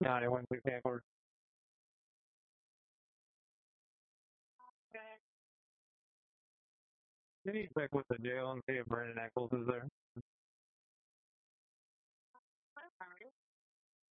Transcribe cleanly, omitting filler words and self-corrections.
Nah, they went to Cancun. You need to check with the jail and see if Brandon Eccles is there.